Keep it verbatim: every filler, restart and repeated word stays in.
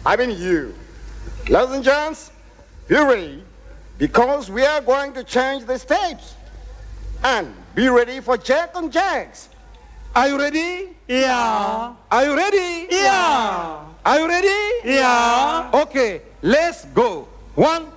I mean you. Ladies and gents, be ready because we are going to change the steps. And be ready for Jack and Jacks. Are you ready? Yeah. Are you ready? Yeah. Are you ready? Yeah. Okay, let's go. One,